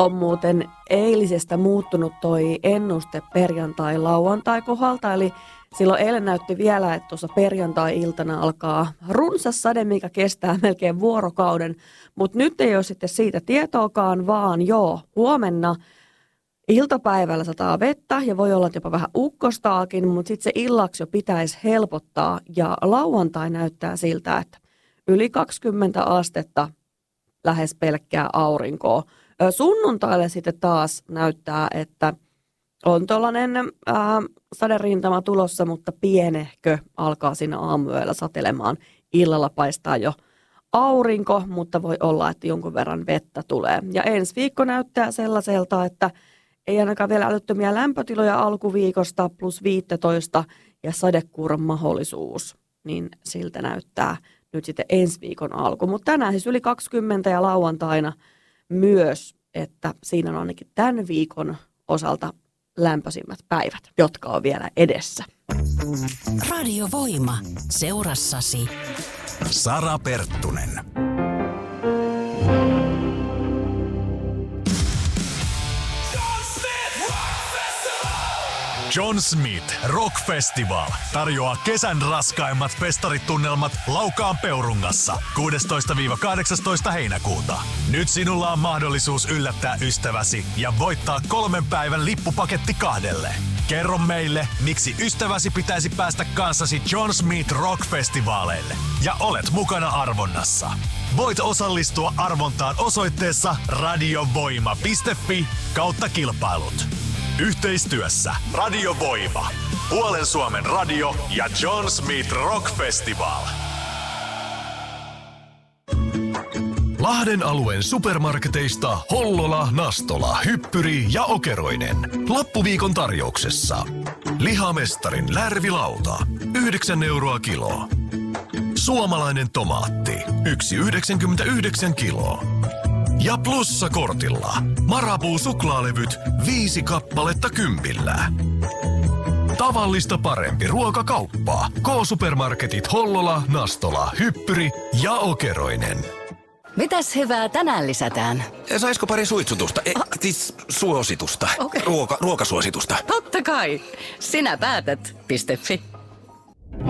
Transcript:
On muuten eilisestä muuttunut toi ennuste perjantai-lauantai kohdalta, eli silloin eilen näytti vielä, että tuossa perjantai-iltana alkaa runsas sade, mikä kestää melkein vuorokauden, mutta nyt ei ole sitten siitä tietoakaan, vaan huomenna iltapäivällä sataa vettä ja voi olla jopa vähän ukkostaakin, mutta sitten se illaksi jo pitäisi helpottaa ja lauantai näyttää siltä, että yli 20 astetta lähes pelkkää aurinkoa. Sunnuntaille sitten taas näyttää, että on tuollainen saderintama tulossa, mutta pienehkö alkaa siinä aamuyöllä satelemaan. Illalla paistaa jo aurinko, mutta voi olla, että jonkun verran vettä tulee. Ja ensi viikko näyttää sellaiselta, että ei ainakaan vielä älyttömiä lämpötiloja alkuviikosta plus 15 ja sadekuuron mahdollisuus, niin siltä näyttää nyt sitten ensi viikon alku. Mutta tänään siis yli 20 ja lauantaina myös, että siinä on ainakin tämän viikon osalta lämpöisimmät päivät, jotka on vielä edessä. Radio Voima. Seurassasi Sara Perttunen. John Smith Rock Festival tarjoaa kesän raskaimmat festaritunnelmat Laukaan Peurungassa 16-18 heinäkuuta. Nyt sinulla on mahdollisuus yllättää ystäväsi ja voittaa 3 päivän lippupaketti 2. Kerro meille, miksi ystäväsi pitäisi päästä kanssasi John Smith Rock Festivaaleille ja olet mukana arvonnassa. Voit osallistua arvontaan osoitteessa radiovoima.fi/kilpailut. Yhteistyössä Radio Voima, Puolen Suomen radio ja John Smith Rock Festival. Lahden alueen supermarketeista Hollola, Nastola, Hyppyri ja Okeroinen. Loppuviikon tarjouksessa. Lihamestarin lärvilauta, 9 euroa kilo. Suomalainen tomaatti, 1,99 kiloa. Ja plussakortilla Marabou suklaalevyt 5 kappaletta 10. Tavallista parempi ruokakauppa. K-supermarketit Hollola, Nastola, Hyppyri ja Okeroinen. Mitäs hyvää tänään lisätään? Saisiko pari suitsutusta? Siis suositusta. Okay. Ruokasuositusta. Totta kai. Sinä päätät. .fi.